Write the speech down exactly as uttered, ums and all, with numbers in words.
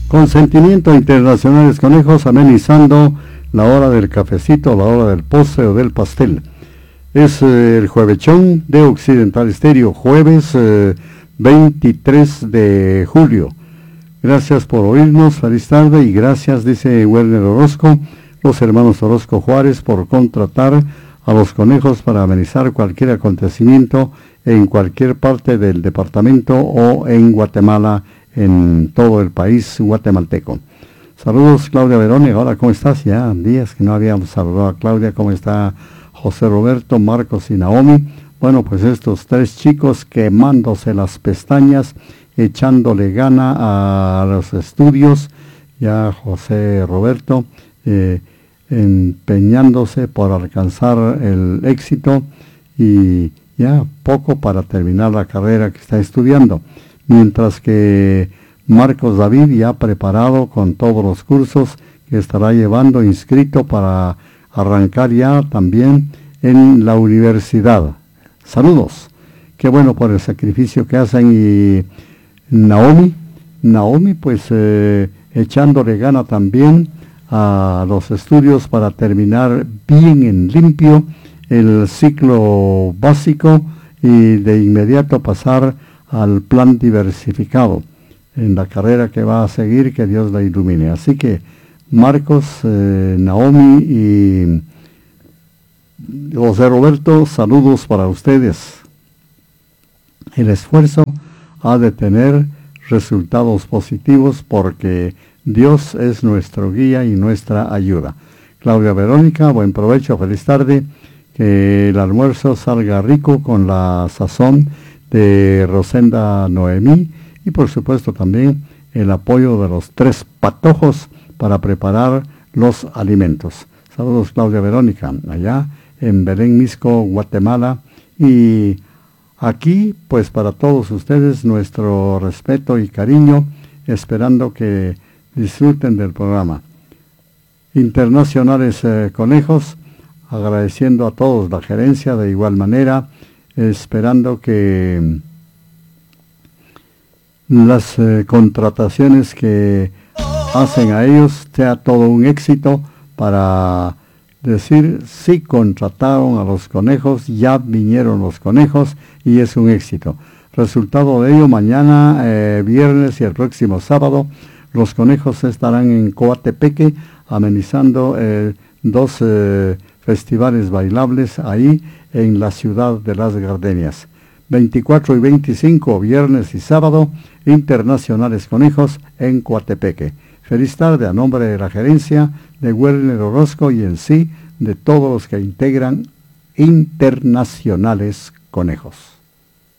Consentimiento Internacionales Conejos, amenizando la hora del cafecito, la hora del postre o del pastel. Es eh, el juevechón de Occidental Estéreo, jueves eh, veintitrés de julio. Gracias por oírnos, feliz tarde, y gracias, dice Werner Orozco, los hermanos Orozco Juárez, por contratar a los conejos para amenizar cualquier acontecimiento en cualquier parte del departamento o en Guatemala, en todo el país guatemalteco. Saludos, Claudia Verónica. Hola, ¿cómo estás? Ya días que no habíamos saludado a Claudia. ¿Cómo está José Roberto, Marcos y Naomi? Bueno, pues estos tres chicos quemándose las pestañas, echándole gana a los estudios. Ya José Roberto eh, empeñándose por alcanzar el éxito, y ya poco para terminar la carrera que está estudiando. Mientras que Marcos David ya preparado con todos los cursos que estará llevando, inscrito para arrancar ya también en la universidad. Saludos, qué bueno por el sacrificio que hacen. Y Naomi, Naomi pues eh, echándole gana también a los estudios para terminar bien en limpio el ciclo básico y de inmediato pasar al plan diversificado en la carrera que va a seguir, que Dios la ilumine. Así que Marcos, eh, Naomi y José Roberto, saludos para ustedes. El esfuerzo ha de tener resultados positivos porque Dios es nuestro guía y nuestra ayuda. Claudia Verónica, buen provecho, feliz tarde, que el almuerzo salga rico con la sazón de Rosenda Noemí, y por supuesto también el apoyo de los tres patojos para preparar los alimentos. Saludos, Claudia Verónica, allá en Belén, Misco, Guatemala. Y aquí, pues para todos ustedes, nuestro respeto y cariño, esperando que disfruten del programa. Internacionales eh, Conejos, agradeciendo a todos, la gerencia de igual manera, esperando que las eh, contrataciones que hacen a ellos sea todo un éxito, para decir, sí contrataron a los conejos, ya vinieron los conejos y es un éxito. Resultado de ello, mañana eh, viernes y el próximo sábado, los conejos estarán en Coatepeque amenizando eh, dos eh, festivales bailables ahí en la ciudad de Las Gardenias. veinticuatro y veinticinco, viernes y sábado, Internacionales Conejos en Coatepeque. Feliz tarde a nombre de la gerencia de Werner Orozco y en sí de todos los que integran Internacionales Conejos.